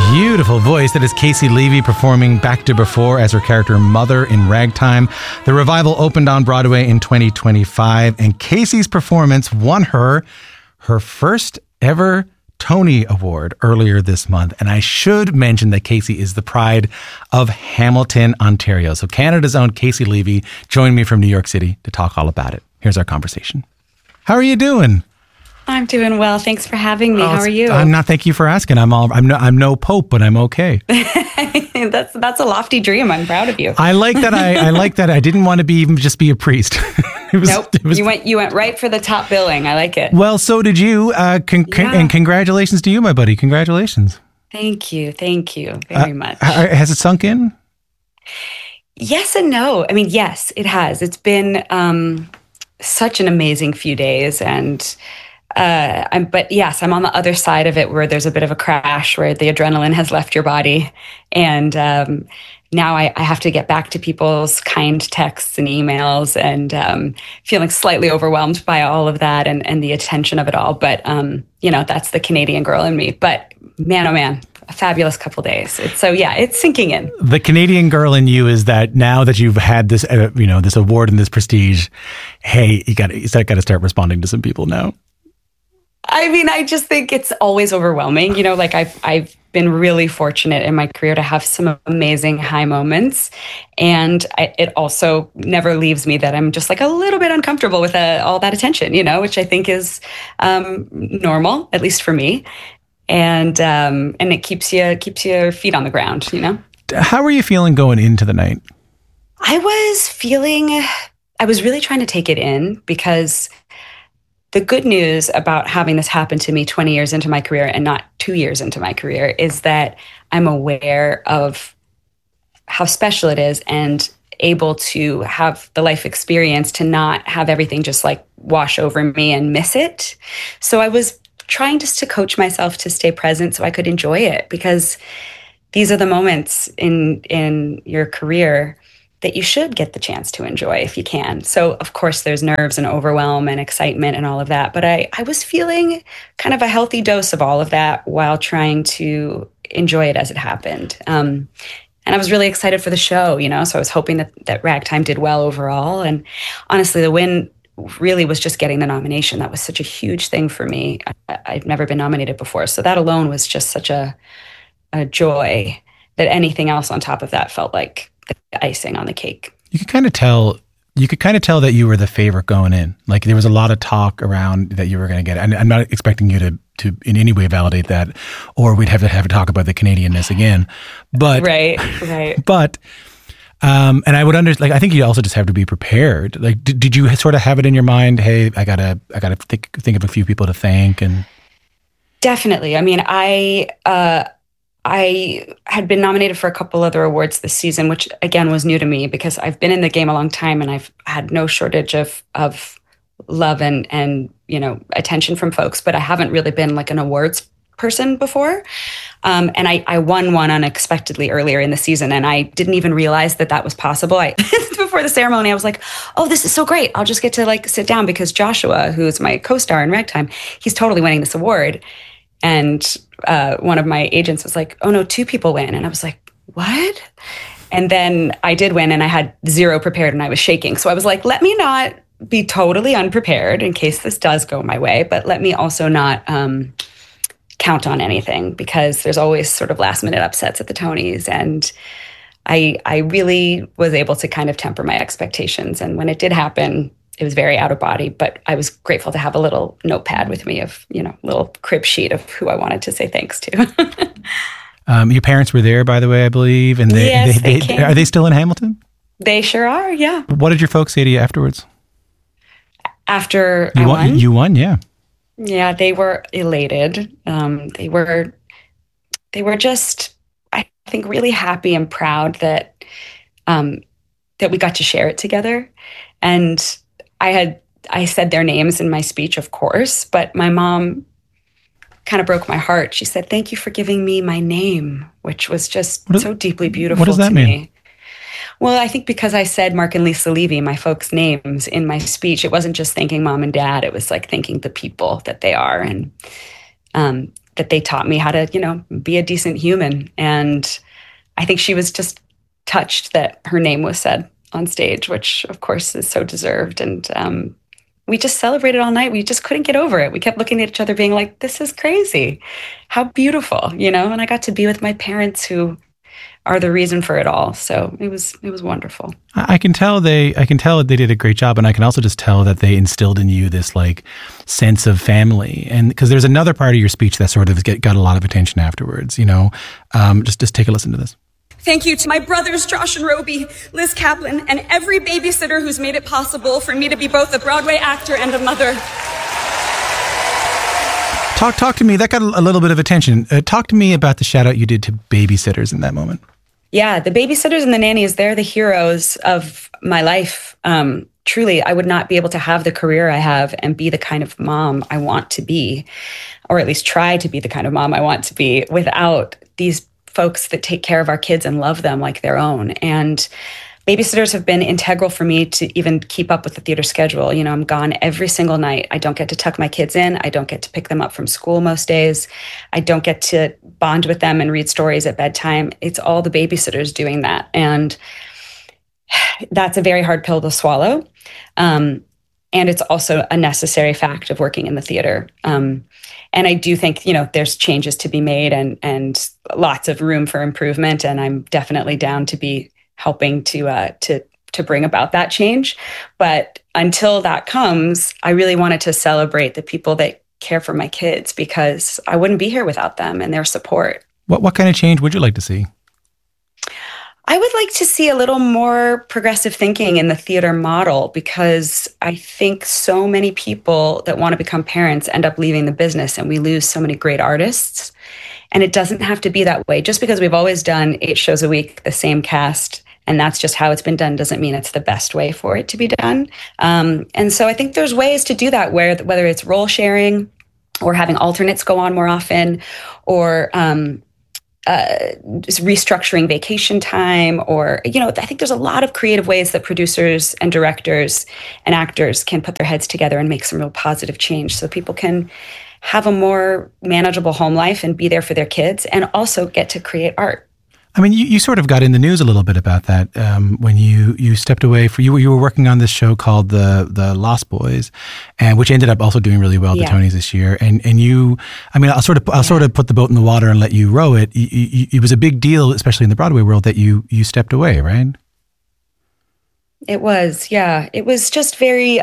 Beautiful voice. That is Casey Levy performing Back to Before as her character Mother in Ragtime. The revival opened on Broadway in 2025, and Casey's performance won her first ever Tony Award earlier this month. And I should mention that Casey is the pride of Hamilton, Ontario. So Canada's own Casey Levy joined me from New York City to talk all about it. Here's our conversation. How are you doing? I'm doing well. Thanks for having me. How are you? I'm not. Thank you for asking. I'm no pope, but I'm okay. That's a lofty dream. I'm proud of you. I like that. I like that. I didn't want to just be a priest. Nope. You went right for the top billing. I like it. Well, so did you. And congratulations to you, my buddy. Congratulations. Thank you very much. Has it sunk in? Yes and no. I mean, yes, it has. It's been such an amazing few days, and but yes, I'm on the other side of it where there's a bit of a crash where the adrenaline has left your body, and now I have to get back to people's kind texts and emails, and feeling slightly overwhelmed by all of that and the attention of it all. But that's the Canadian girl in me. But man, oh man, a fabulous couple days. It's sinking in. The Canadian girl in you is that now that you've had this, this award and this prestige, hey, you got to start responding to some people now. I mean, I just think it's always overwhelming. I've been really fortunate in my career to have some amazing high moments. And it also never leaves me that I'm just like a little bit uncomfortable with all that attention, which I think is normal, at least for me. And it keeps your feet on the ground, How were you feeling going into the night? I was really trying to take it in, because the good news about having this happen to me 20 years into my career and not 2 years into my career is that I'm aware of how special it is and able to have the life experience to not have everything just like wash over me and miss it. So I was trying just to coach myself to stay present so I could enjoy it, because these are the moments in your career that you should get the chance to enjoy if you can. So of course there's nerves and overwhelm and excitement and all of that, but I was feeling kind of a healthy dose of all of that while trying to enjoy it as it happened. And I was really excited for the show, so I was hoping that Ragtime did well overall. And honestly, the win really was just getting the nomination. That was such a huge thing for me. I've never been nominated before. So that alone was just such a joy that anything else on top of that felt like the icing on the cake. You could kind of tell that you were the favorite going in. Like there was a lot of talk around that you were going to get it. And I'm not expecting you to in any way validate that, or we'd have to talk about the Canadianness again. But right. But and I would I think you also just have to be prepared. Like, did you sort of have it in your mind? Hey, I gotta think of a few people to thank. And definitely. I mean, I had been nominated for a couple other awards this season, which again was new to me because I've been in the game a long time and I've had no shortage of love and attention from folks, but I haven't really been like an awards person before. And I won one unexpectedly earlier in the season, and I didn't even realize that was possible. Before the ceremony, I was like, oh, this is so great. I'll just get to sit down, because Joshua, who's my co-star in Ragtime, he's totally winning this award. And one of my agents was like, oh no, 2 people win. And I was like, what? And then I did win, and I had 0 prepared, and I was shaking. So I was like, let me not be totally unprepared in case this does go my way, but let me also not count on anything, because there's always sort of last minute upsets at the Tonys. And I really was able to kind of temper my expectations. And when it did happen, it was very out of body, but I was grateful to have a little notepad with me of, little crib sheet of who I wanted to say thanks to. Your parents were there, by the way, I believe. And yes, they came. Are they still in Hamilton? They sure are, yeah. What did your folks say to you afterwards? After I won? You won, yeah. Yeah, they were elated. They were just, I think, really happy and proud that we got to share it together. And I said their names in my speech, of course, but my mom kind of broke my heart. She said, thank you for giving me my name, which was just so deeply beautiful. What does that mean? Well, I think because I said Mark and Lisa Levy, my folks' names, in my speech, it wasn't just thanking mom and dad. It was like thanking the people that they are. And that they taught me how to, be a decent human. And I think she was just touched that her name was said on stage, which of course is so deserved. And we just celebrated all night. We just couldn't get over it. We kept looking at each other being like, this is crazy. How beautiful, and I got to be with my parents who are the reason for it all. So it was wonderful. I can tell they did a great job. And I can also just tell that they instilled in you this like sense of family. And because there's another part of your speech that sort of got a lot of attention afterwards, just take a listen to this. Thank you to my brothers, Josh and Roby, Liz Kaplan, and every babysitter who's made it possible for me to be both a Broadway actor and a mother. Talk to me. That got a little bit of attention. Talk to me about the shout out you did to babysitters in that moment. Yeah, the babysitters and the nannies, they're the heroes of my life. Truly, I would not be able to have the career I have and be the kind of mom I want to be, or at least try to be the kind of mom I want to be without these folks that take care of our kids and love them like their own. And babysitters have been integral for me to even keep up with the theater schedule. I'm gone every single night. I don't get to tuck my kids in. I don't get to pick them up from school most days. I don't get to bond with them and read stories at bedtime. It's all the babysitters doing that. And that's a very hard pill to swallow. And it's also a necessary fact of working in the theater. And I do think, there's changes to be made and lots of room for improvement. And I'm definitely down to be helping to bring about that change. But until that comes, I really wanted to celebrate the people that care for my kids because I wouldn't be here without them and their support. What kind of change would you like to see? I would like to see a little more progressive thinking in the theater model because I think so many people that want to become parents end up leaving the business and we lose so many great artists. And it doesn't have to be that way. Just because we've always done 8 shows a week, the same cast, and that's just how it's been done doesn't mean it's the best way for it to be done. And so I think there's ways to do that whether it's role sharing or having alternates go on more often or just restructuring vacation time or, I think there's a lot of creative ways that producers and directors and actors can put their heads together and make some real positive change so people can have a more manageable home life and be there for their kids and also get to create art. I mean, you sort of got in the news a little bit about that when you stepped away. You were working on this show called the Lost Boys, and which ended up also doing really well at the Tonys this year. And you, I mean, I'll sort of put the boat in the water and let you row it. It was a big deal, especially in the Broadway world, that you stepped away, right? It was, yeah. It was just very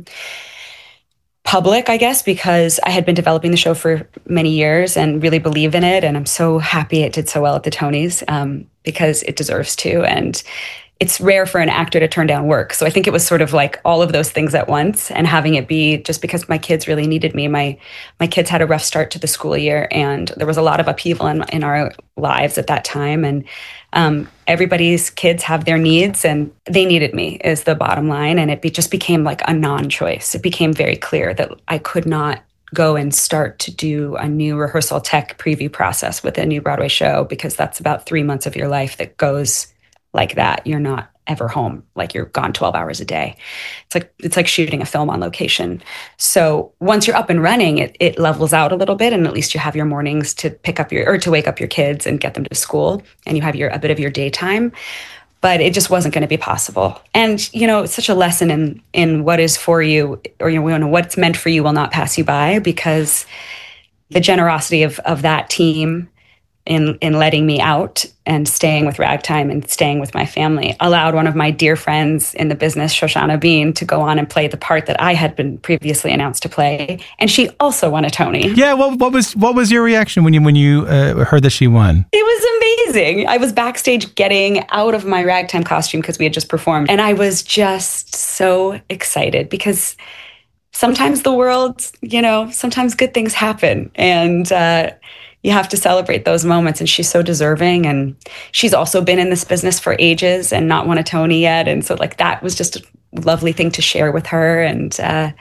public, I guess, because I had been developing the show for many years and really believe in it. And I'm so happy it did so well at the Tonys because it deserves to. And it's rare for an actor to turn down work. So I think it was sort of like all of those things at once and having it be just because my kids really needed me. My kids had a rough start to the school year and there was a lot of upheaval in our lives at that time. And everybody's kids have their needs and they needed me is the bottom line. And it just became like a non-choice. It became very clear that I could not go and start to do a new rehearsal tech preview process with a new Broadway show because that's about 3 months of your life that goes like that. You're not ever home, like you're gone 12 hours a day. It's like shooting a film on location. So once you're up and running, it levels out a little bit, and at least you have your mornings to to wake up your kids and get them to school, and you have a bit of your daytime. But it just wasn't going to be possible. And it's such a lesson in what is for you, or what's meant for you will not pass you by, because the generosity of that team in letting me out and staying with Ragtime and staying with my family allowed one of my dear friends in the business, Shoshana Bean, to go on and play the part that I had been previously announced to play. And she also won a Tony. Yeah, what was your reaction when you heard that she won? It was amazing. I was backstage getting out of my Ragtime costume because we had just performed. And I was just so excited because sometimes the world, sometimes good things happen. And you have to celebrate those moments, and she's so deserving. And she's also been in this business for ages and not won a Tony yet. And so that was just a lovely thing to share with her. And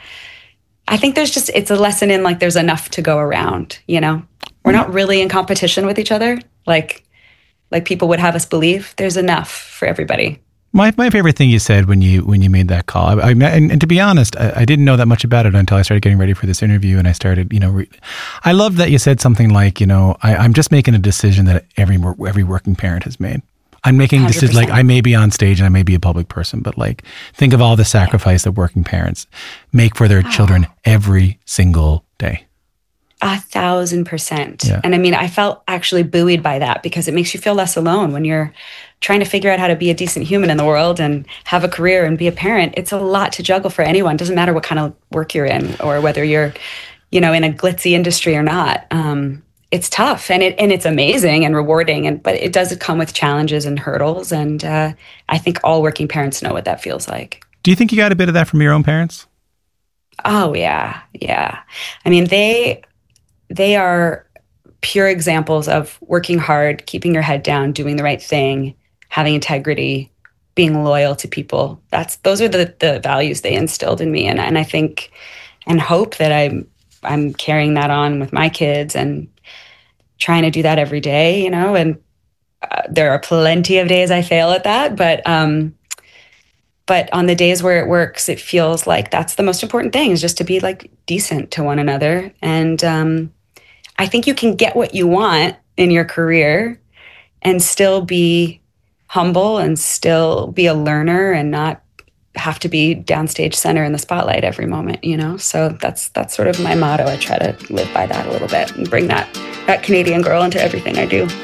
I think it's a lesson in there's enough to go around, We're not really in competition with each other. Like people would have us believe. There's enough for everybody. My favorite thing you said when you made that call, and to be honest, I didn't know that much about it until I started getting ready for this interview, and I started, I love that you said something like, I'm just making a decision that every working parent has made. I'm making decisions, like I may be on stage and I may be a public person, but like think of all the sacrifice that working parents make for their children every single day. 1,000%. Yeah. And I mean, I felt actually buoyed by that because it makes you feel less alone when you're trying to figure out how to be a decent human in the world and have a career and be a parent. It's a lot to juggle for anyone. It doesn't matter what kind of work you're in or whether you're, in a glitzy industry or not. It's tough and it's amazing and rewarding, but it does come with challenges and hurdles. And I think all working parents know what that feels like. Do you think you got a bit of that from your own parents? Oh, yeah. Yeah. I mean, they are pure examples of working hard, keeping your head down, doing the right thing, having integrity, being loyal to people. Those are the values they instilled in me. And I think and hope that I'm carrying that on with my kids and trying to do that every day, and there are plenty of days I fail at that, but on the days where it works, it feels like that's the most important thing, is just to be like decent to one another. And I think you can get what you want in your career and still be humble and still be a learner and not have to be downstage center in the spotlight every moment, So that's sort of my motto. I try to live by that a little bit and bring that Canadian girl into everything I do.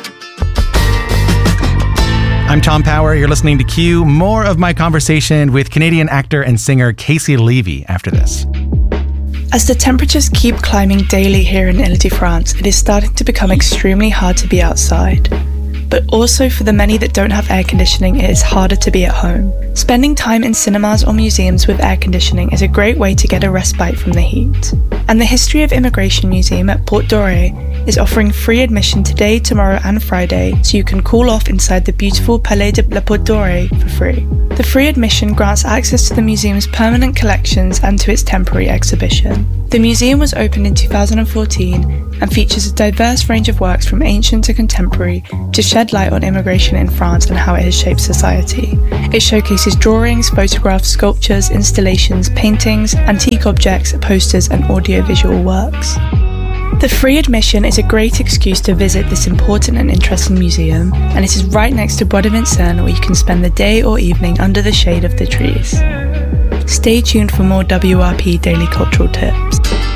I'm Tom Power. You're listening to Q. More of my conversation with Canadian actor and singer Caissie Levy after this. As the temperatures keep climbing daily here in Ile-de-France, it is starting to become extremely hard to be outside. But also for the many that don't have air conditioning, it is harder to be at home. Spending time in cinemas or museums with air conditioning is a great way to get a respite from the heat. And the History of Immigration Museum at Porte Dorée is offering free admission today, tomorrow and Friday, so you can cool off inside the beautiful Palais de la Porte Dorée for free. The free admission grants access to the museum's permanent collections and to its temporary exhibition. The museum was opened in 2014 and features a diverse range of works from ancient to contemporary to shed light on immigration in France and how it has shaped society. It showcases drawings, photographs, sculptures, installations, paintings, antique objects, posters and audiovisual works. The free admission is a great excuse to visit this important and interesting museum, and it is right next to Bois de Vincennes, where you can spend the day or evening under the shade of the trees. Stay tuned for more WRP Daily Cultural Tips.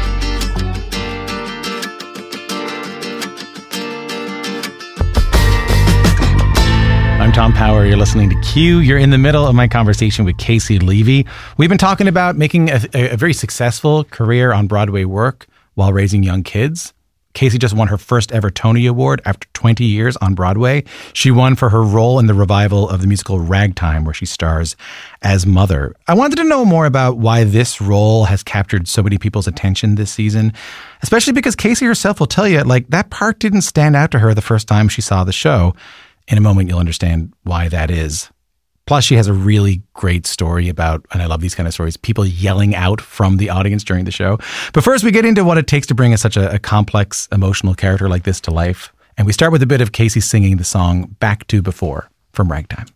I'm Tom Power. You're listening to Q. You're in the middle of my conversation with Caissie Levy. We've been talking about making a very successful career on Broadway work while raising young kids. Caissie just won her first ever Tony Award after 20 years on Broadway. She won for her role in the revival of the musical Ragtime, where she stars as Mother. I wanted to know more about why this role has captured so many people's attention this season, especially because Caissie herself will tell you, that part didn't stand out to her the first time she saw the show. In a moment, you'll understand why that is. Plus, she has a really great story about, and I love these kind of stories, people yelling out from the audience during the show. But first, we get into what it takes to bring such a complex, emotional character like this to life. And we start with a bit of Caissie singing the song Back to Before from Ragtime.